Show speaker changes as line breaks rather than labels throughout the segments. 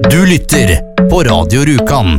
Du lytter på Radio Rjukan.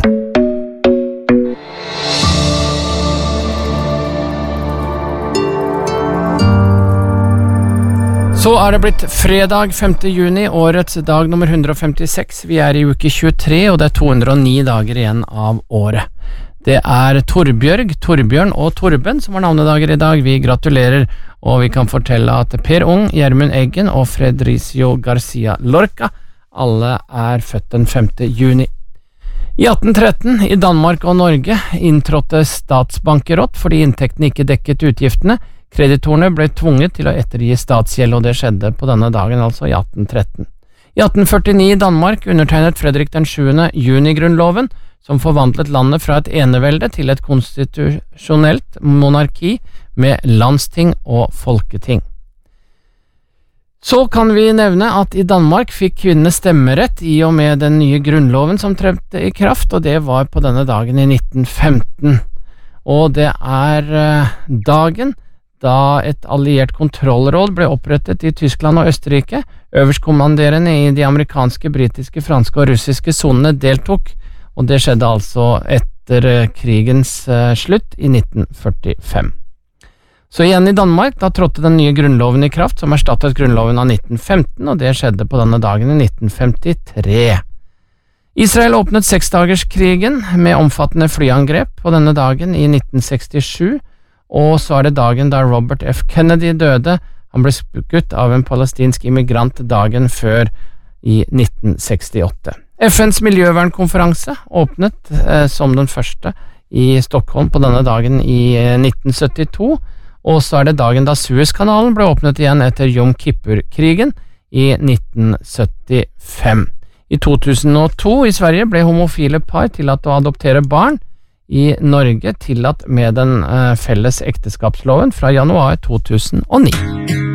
Så det blitt fredag 5. juni, årets dag nummer 156. Vi i uke 23, og det 209 dager igjen av året. Det Torbjørg, Torbjørn og Torben som har navnedager i dag. Vi gratulerer, og vi kan fortelle at Per Ung, Gjermund Eggen og Fredricio Garcia Lorca alle født den 5. juni. I 1813, i Danmark og Norge, inntrådte statsbankerott fordi inntektene ikke dekket utgiftene. Kreditorene ble tvunget til å ettergi statsgjeld, og det skjedde på denne dagen, altså i 1813. I 1849 i Danmark undertegnet Fredrik den 7. junigrunnloven, som forvandlet landet fra et enevelde til et konstitusjonelt monarki med landsting og folketing. Så kan vi nevne at i Danmark fikk kvinnene stemmerett i og med den nye grunnloven som trådte i kraft, og det var på denne dagen i 1915. Og det dagen da et alliert kontrollråd ble opprettet i Tyskland og Østerrike. Øverstkommanderende i de amerikanske, britiske, franske og russiske sonene deltok, og det skjedde altså etter krigens slutt i 1945. Så igjen i Danmark, da trådte den nye grunnloven i kraft, som erstattet grunnloven av 1915, og det skjedde på denne dagen i 1953. Israel åpnet seksdagerskrigen med omfattende flyangrep på denne dagen i 1967, og så det dagen da Robert F. Kennedy døde. Han ble skutt av en palestinsk immigrant dagen før i 1968. FNs miljøvernkonferanse åpnet som den første i Stockholm på denne dagen i 1972, og så det dagen da Suezkanalen ble åpnet igjen etter Yom Kippur-krigen i 1975. I 2002 i Sverige ble homofile par tillatt å adoptere barn. I Norge tillatt med den felles ekteskapsloven fra januar 2009.